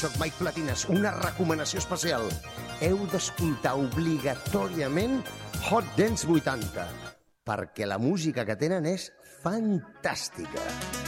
soc Mike Platines, una recomanació especial. Heu d'escoltar obligatòriament Hot Dance 80, perquè la música que tenen és fantàstica.